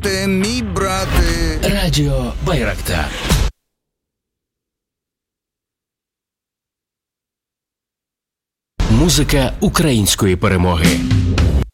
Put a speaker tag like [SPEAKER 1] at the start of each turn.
[SPEAKER 1] Ти мій брате.
[SPEAKER 2] Радіо Байрактар. Музика української перемоги.